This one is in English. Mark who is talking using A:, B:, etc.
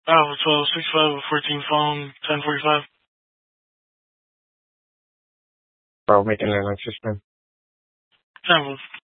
A: Bravo 1265 14 phone 1045.
B: Bravo, making an assistant.
A: 10